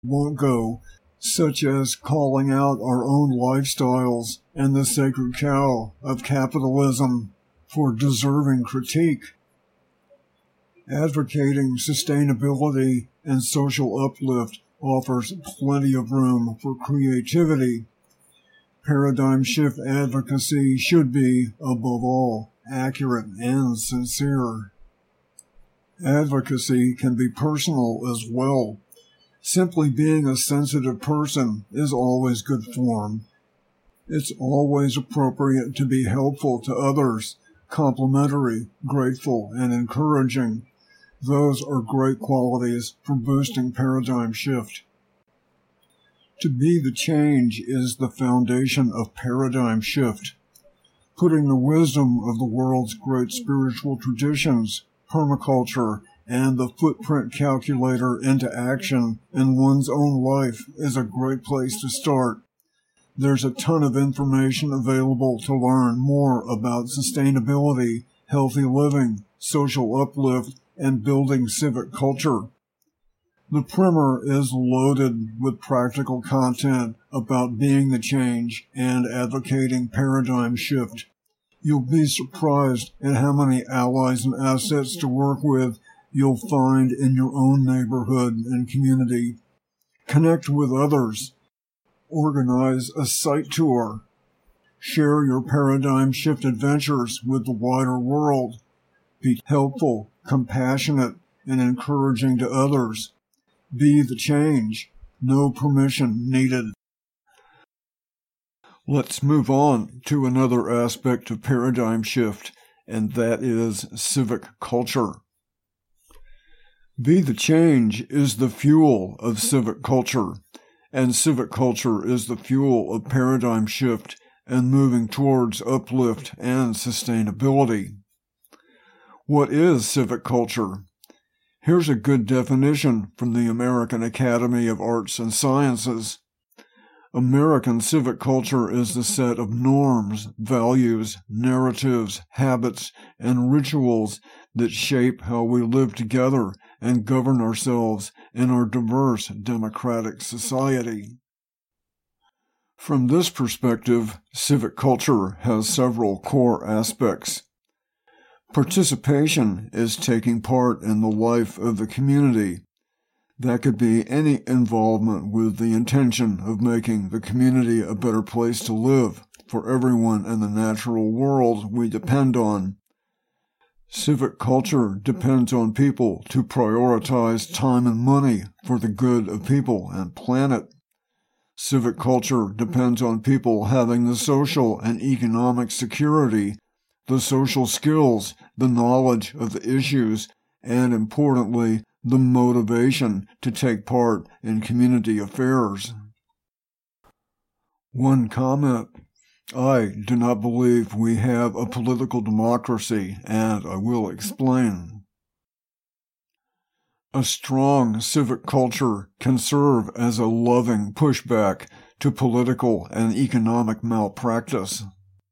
won't go, such as calling out our own lifestyles and the sacred cow of capitalism for deserving critique. Advocating sustainability and social uplift offers plenty of room for creativity. Paradigm shift advocacy should be, above all, accurate and sincere. Advocacy can be personal as well. Simply being a sensitive person is always good form. It's always appropriate to be helpful to others, complimentary, grateful, and encouraging. Those are great qualities for boosting paradigm shift. To be the change is the foundation of paradigm shift. Putting the wisdom of the world's great spiritual traditions, permaculture, and the footprint calculator into action in one's own life is a great place to start. There's a ton of information available to learn more about sustainability, healthy living, social uplift, and building civic culture. The primer is loaded with practical content about being the change and advocating paradigm shift. You'll be surprised at how many allies and assets to work with you'll find in your own neighborhood and community. Connect with others. Organize a site tour. Share your paradigm shift adventures with the wider world. Be helpful, compassionate, and encouraging to others. Be the change. No permission needed. Let's move on to another aspect of paradigm shift, and that is civic culture. Be the change is the fuel of civic culture, and civic culture is the fuel of paradigm shift and moving towards uplift and sustainability. What is civic culture? Here's a good definition from the American Academy of Arts and Sciences. American civic culture is the set of norms, values, narratives, habits, and rituals that shape how we live together and govern ourselves in our diverse democratic society. From this perspective, civic culture has several core aspects. Participation is taking part in the life of the community. That could be any involvement with the intention of making the community a better place to live for everyone in the natural world we depend on. Civic culture depends on people to prioritize time and money for the good of people and planet. Civic culture depends on people having the social and economic security, the social skills, the knowledge of the issues, and importantly, the motivation to take part in community affairs. One comment: I do not believe we have a political democracy, and I will explain. A strong civic culture can serve as a loving pushback to political and economic malpractice.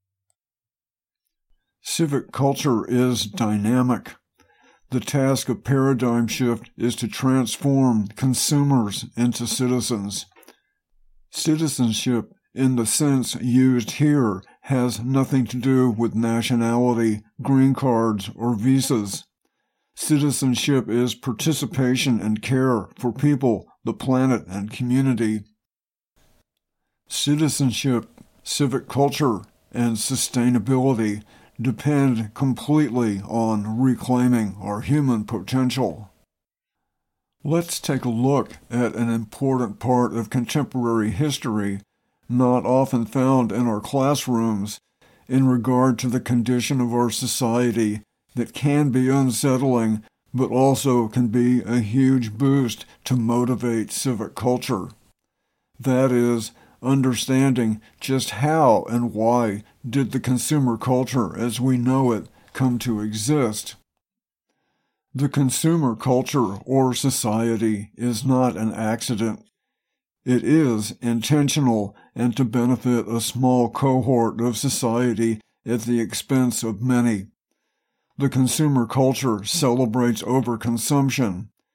Civic culture is dynamic. The task of paradigm shift is to transform consumers into citizens. Citizenship, in the sense used here, has nothing to do with nationality, green cards, or visas. Citizenship is participation and care for people, the planet, and community. Citizenship, civic culture, and sustainability depend completely on reclaiming our human potential. Let's take a look at an important part of contemporary history not often found in our classrooms in regard to the condition of our society that can be unsettling but also can be a huge boost to motivate civic culture. That is, understanding just how and why did the consumer culture as we know it come to exist. The consumer culture or society is not an accident. It is intentional and to benefit a small cohort of society at the expense of many. The consumer culture celebrates overconsumption.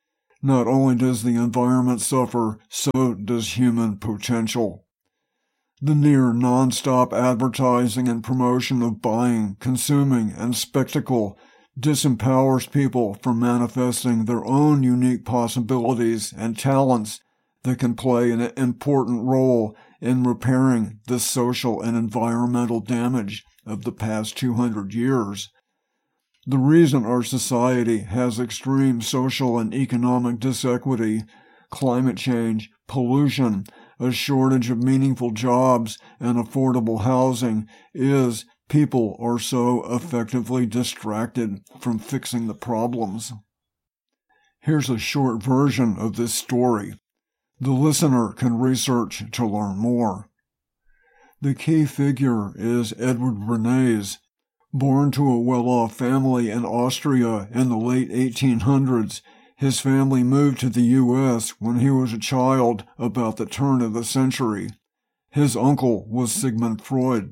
Not only does the environment suffer, so does human potential. The near non-stop advertising and promotion of buying, consuming, and spectacle disempowers people from manifesting their own unique possibilities and talents that can play an important role in repairing the social and environmental damage of the past 200 years. The reason our society has extreme social and economic disequity, climate change, pollution, a shortage of meaningful jobs, and affordable housing is people are so effectively distracted from fixing the problems. Here's a short version of this story. The listener can research to learn more. The key figure is Edward Bernays. Born to a well-off family in Austria in the late 1800s, his family moved to the U.S. when he was a child about the turn of the century. His uncle was Sigmund Freud.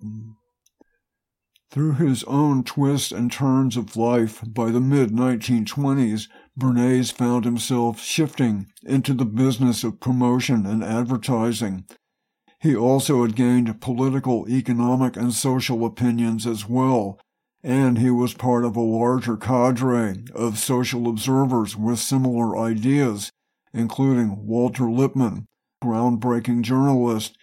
Through his own twists and turns of life, by the mid-1920s, Bernays found himself shifting into the business of promotion and advertising. He also had gained political, economic, and social opinions as well, and he was part of a larger cadre of social observers with similar ideas, including Walter Lippmann, groundbreaking journalist.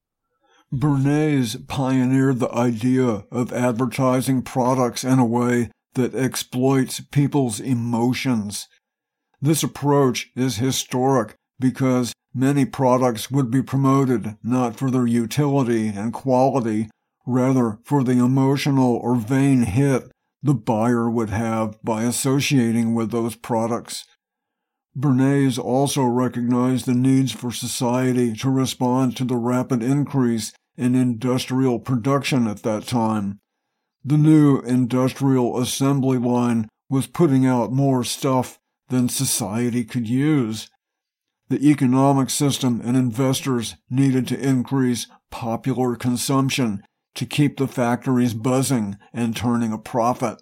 Bernays pioneered the idea of advertising products in a way that exploits people's emotions. This approach is historic because many products would be promoted not for their utility and quality, rather for the emotional or vain hit the buyer would have by associating with those products. Bernays also recognized the needs for society to respond to the rapid increase in industrial production at that time. The new industrial assembly line was putting out more stuff than society could use. The economic system and investors needed to increase popular consumption to keep the factories buzzing and turning a profit.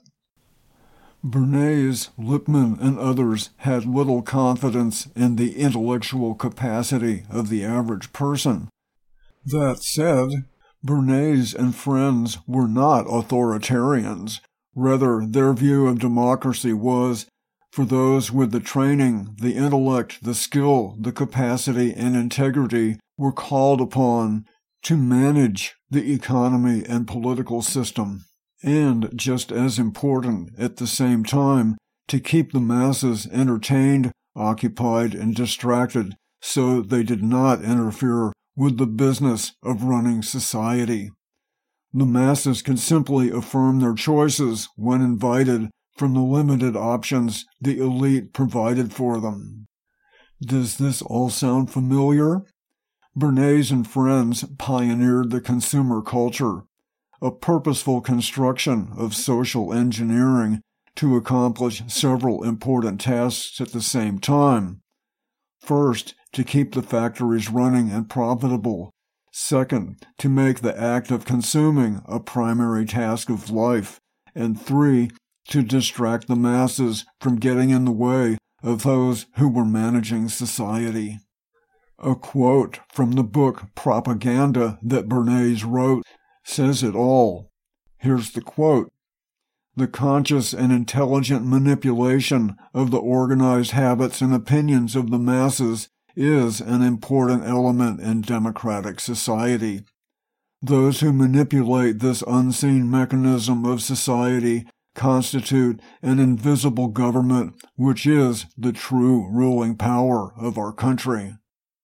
Bernays, Lippmann, and others had little confidence in the intellectual capacity of the average person. That said, Bernays and friends were not authoritarians. Rather, their view of democracy was, for those with the training, the intellect, the skill, the capacity, and integrity were called upon to manage the economy and political system, and, just as important at the same time, to keep the masses entertained, occupied, and distracted so they did not interfere with the business of running society. The masses could simply affirm their choices when invited from the limited options the elite provided for them. Does this all sound familiar? Bernays and friends pioneered the consumer culture, a purposeful construction of social engineering to accomplish several important tasks at the same time. First, to keep the factories running and profitable. Second, to make the act of consuming a primary task of life. And 3, to distract the masses from getting in the way of those who were managing society. A quote from the book Propaganda that Bernays wrote says it all. Here's the quote. "The conscious and intelligent manipulation of the organized habits and opinions of the masses is an important element in democratic society. Those who manipulate this unseen mechanism of society constitute an invisible government, which is the true ruling power of our country."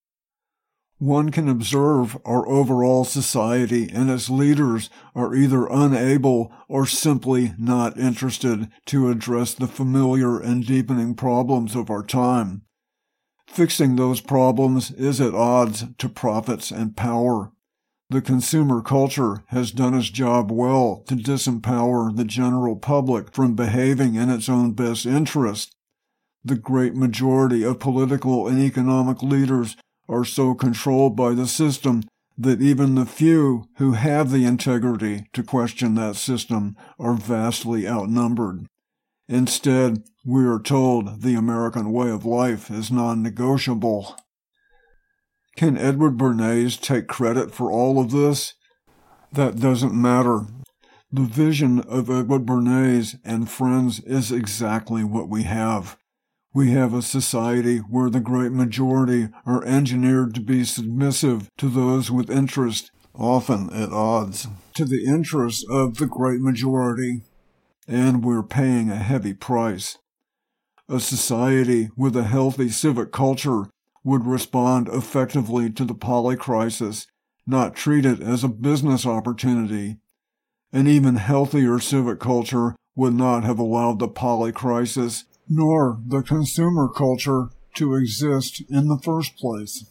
One can observe our overall society and its leaders are either unable or simply not interested to address the familiar and deepening problems of our time. Fixing those problems is at odds to profits and power. The consumer culture has done its job well to disempower the general public from behaving in its own best interest. The great majority of political and economic leaders are so controlled by the system that even the few who have the integrity to question that system are vastly outnumbered. Instead, We are told the American way of life is non-negotiable. Can Edward Bernays take credit for all of this? That doesn't matter. The vision of Edward Bernays and friends is exactly what we have. We have a society where the great majority are engineered to be submissive to those with interest, often at odds to the interests of the great majority. And we're paying a heavy price. A society with a healthy civic culture would respond effectively to the polycrisis, not treat it as a business opportunity. An even healthier civic culture would not have allowed the polycrisis nor the consumer culture to exist in the first place.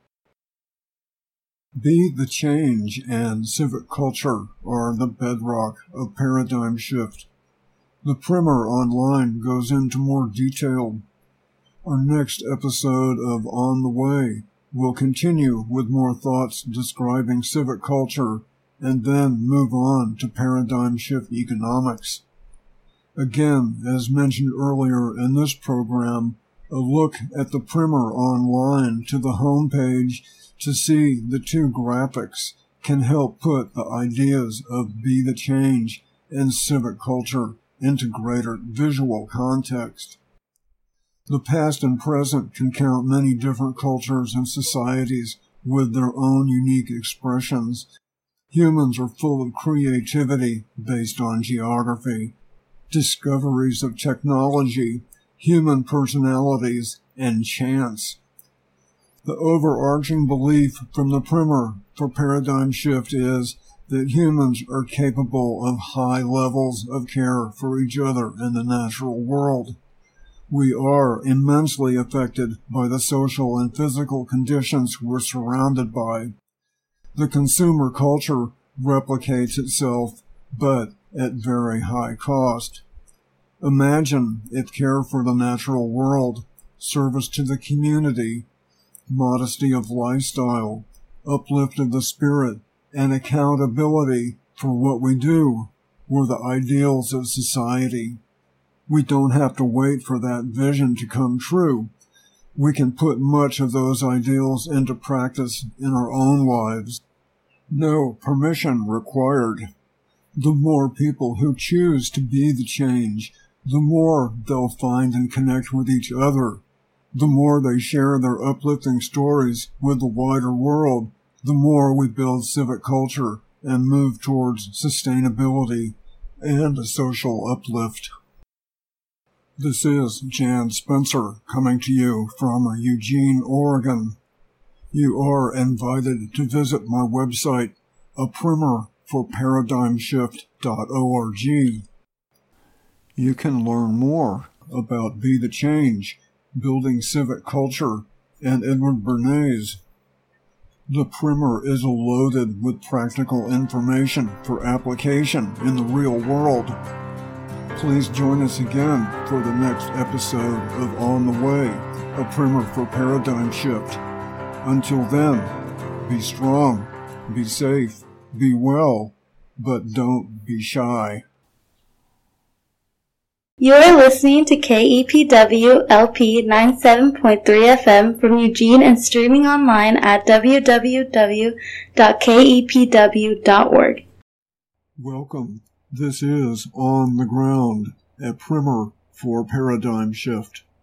Be the change and civic culture are the bedrock of paradigm shift. The primer online goes into more detail. Our next episode of On the Way will continue with more thoughts describing civic culture and then move on to paradigm shift economics. Again, as mentioned earlier in this program, a look at the primer online to the home page to see the two graphics can help put the ideas of Be the Change and civic culture into greater visual context. The past and present can count many different cultures and societies with their own unique expressions. Humans are full of creativity based on geography, discoveries of technology, human personalities, and chance. The overarching belief from the primer for paradigm shift is that humans are capable of high levels of care for each other in the natural world. We are immensely affected by the social and physical conditions we're surrounded by. The consumer culture replicates itself, but at very high cost. Imagine if care for the natural world, service to the community, modesty of lifestyle, uplift of the spirit, and accountability for what we do were the ideals of society. We don't have to wait for that vision to come true. We can put much of those ideals into practice in our own lives. No permission required. The more people who choose to be the change, the more they'll find and connect with each other. The more they share their uplifting stories with the wider world, the more we build civic culture and move towards sustainability and a social uplift. This is Jan Spencer coming to you from Eugene, Oregon. You are invited to visit my website, aprimerforparadigmshift.org. You can learn more about Be the Change, building civic culture, and Edward Bernays. The primer is loaded with practical information for application in the real world. Please join us again for the next episode of On the Way, a primer for paradigm shift. Until then, be strong, be safe, be well, but don't be shy. You are listening to KEPW LP 97.3 FM from Eugene and streaming online at www.kepw.org. Welcome. This is On the Ground, a primer for paradigm shift.